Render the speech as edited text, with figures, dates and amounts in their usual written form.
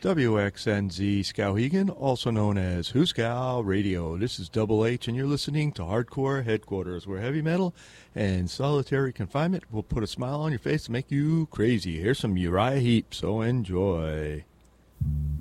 WXNZ Skowhegan, also known as Huskow Radio. This is Double H, and you're listening to Hardcore Headquarters, where heavy metal and solitary confinement will put a smile on your face and make you crazy. Here's some Uriah Heep, so enjoy.